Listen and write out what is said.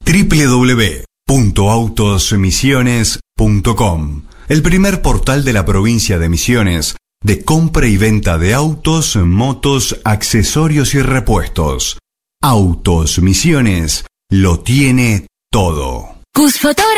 www.autosmisiones.com, el primer portal de la provincia de Misiones de compra y venta de autos, motos, accesorios y repuestos. Autos Misiones lo tiene todo. Cusfotógrafo